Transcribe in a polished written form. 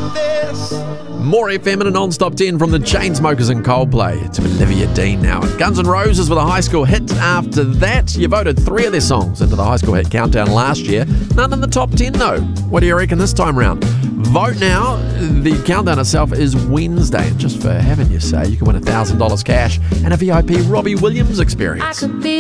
More FM and a non-stop 10 from the Chainsmokers and Coldplay. It's Olivia Dean now. Guns N' Roses with a high school hit after that. You voted 3 of their songs into the high school hit countdown last year. None in the top 10 though. What do you reckon this time round? Vote now. The countdown itself is Wednesday. And just for having your say, you can win $1,000 cash and a VIP Robbie Williams experience.